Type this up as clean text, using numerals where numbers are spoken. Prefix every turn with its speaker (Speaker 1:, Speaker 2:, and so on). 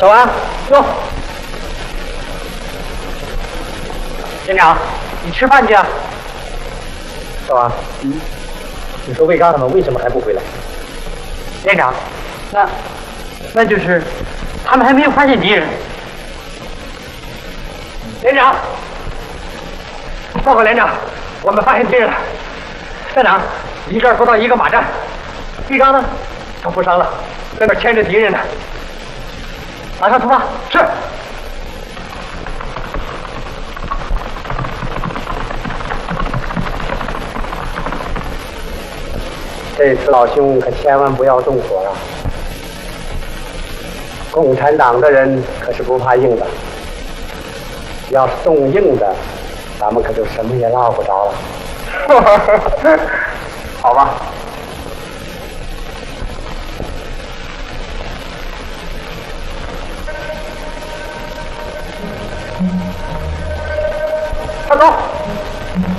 Speaker 1: 走啊，走。连长，你吃饭去啊。走啊。你说魏刚他们为什么还不回来？连长，那就是他们还没有发现敌人。连长，报告连长，我们发现敌人了。站长，离这儿不到1个马站。魏刚呢？受负伤了，在那儿牵着敌人呢。马上出发。是。这次老兄可千万不要动火啊！共产党的人可是不怕硬的，要是动硬的，咱们可就什么也落不着了。好吧。快走！